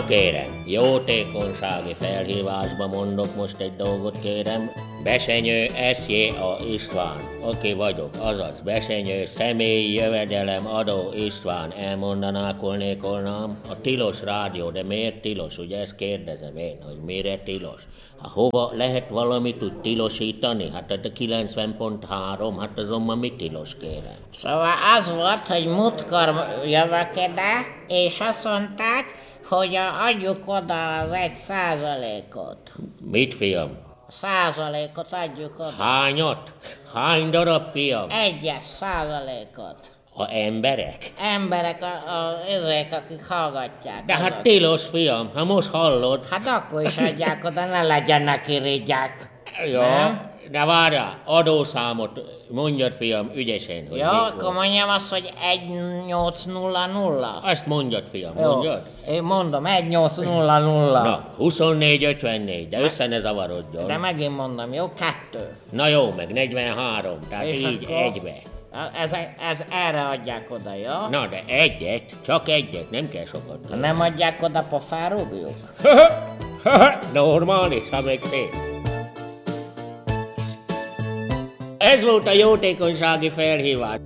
kérem, jótékonysági felhívásba mondok most egy dolgot, kérem. Besenyő S.J.A. István, aki vagyok, azaz Besenyő személyi jövedelem adó István, elmondanákolnékolnám. A tilos rádió, de miért tilos? Ugye ezt kérdezem én, hogy mire tilos? Hova lehet valamit úgy tilosítani? Hát a 90.3, hát azonban mi tilos, kérem? Szóval az volt, hogy múltkor jövök ide, és azt mondták, hogy adjuk oda az 1%-ot. Mit, fiam? 1%-ot adjuk oda. Hányat? Hány darab, fiam? 1%-ot. A emberek? Emberek, ezek, akik hallgatják. De hát azok. tilos, fiam, ha most hallod. Hát akkor is adják oda, ne legyenek irigyek. Jó, Nem? de várjál, adószámot mondjad, fiam, ügyesen, hogy Jó, mi akkor volt. mondjam azt, hogy 1800. Azt mondjad, fiam, Jó, mondjad. én mondom, 1800. Na, 24,54, de össze ne zavarodjon. De megint mondom, jó? 2. Na jó, meg 43, tehát És így akkor? egybe. Ez erre adják oda, jó? Na, de egyet, csak egyet, nem kell sokat. Ha nem adják oda, pofára rúgjuk? Normális, ha meg szép. Ez volt a jótékonysági felhívás.